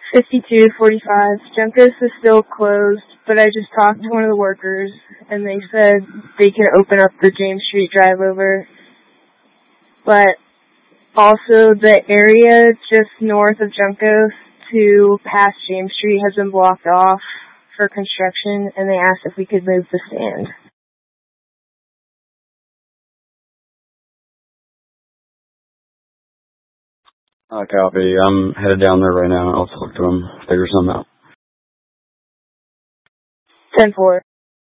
52:45. Juncos is still closed, but I just talked to one of the workers, and they said they can open up the James Street drive over. But also the area just north of Juncos to past James Street has been blocked off for construction, and they asked if we could move the stand. Copy. I'm headed down there right now. I'll talk to them, figure something out. 10-4.